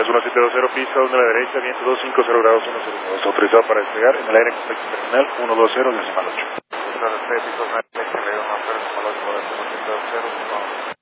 1720, pista 1 a la derecha, viento 250 grados 102. Autorizado para despegar en el aire con flexión terminal 120 decimal 8.